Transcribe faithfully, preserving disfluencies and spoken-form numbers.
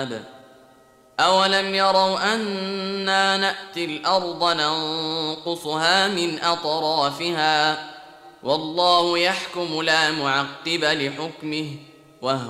أولم يروا أنا نأتي الأرض ننقصها من أطرافها والله يحكم لا معقب لحكمه وهو